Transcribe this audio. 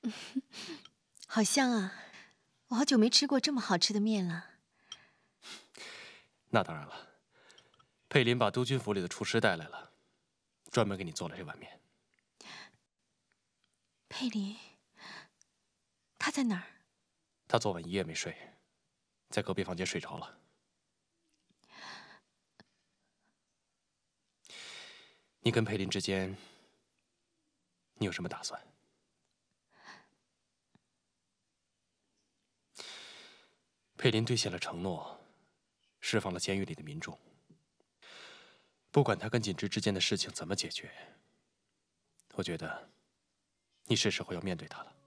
好香啊！我好久没吃过这么好吃的面了。 那当然了，佩林把督军府里的厨师带来了，专门给你做了这碗面。 佩林，他在哪儿？ 他昨晚一夜没睡，在隔壁房间睡着了。你跟佩林之间，你有什么打算？佩林兑现了承诺，释放了监狱里的民众。不管他跟锦之之间的事情怎么解决，我觉得你是时候要面对他了。